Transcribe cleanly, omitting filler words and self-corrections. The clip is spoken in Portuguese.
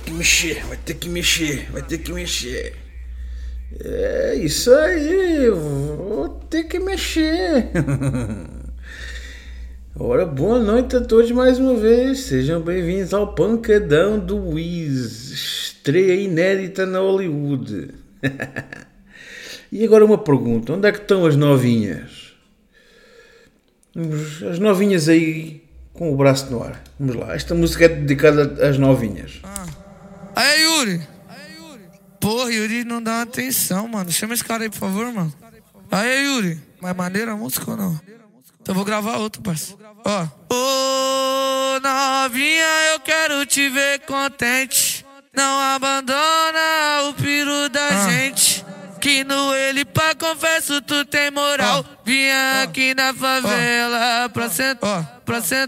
que mexer, vai ter que mexer, vai ter que mexer. É isso aí, vou ter que mexer. Ora, boa noite a todos mais uma vez. Sejam bem-vindos ao Pancadão do Wiz, estreia inédita na Hollywood. E agora uma pergunta: onde é que estão as novinhas? As novinhas aí com o braço no ar. Vamos lá, esta música é dedicada às novinhas. Aí, Yuri. Porra, Yuri não dá atenção, mano. Chama esse cara aí, por favor, mano. Aí, Yuri. Mas maneira a música ou não? Então vou gravar outro, parceiro. Ó. Ô, novinha, eu quero te ver contente. Não abandona o piru da gente. Que no ele pra confesso tu tem moral. Vinha aqui na favela pra sentar,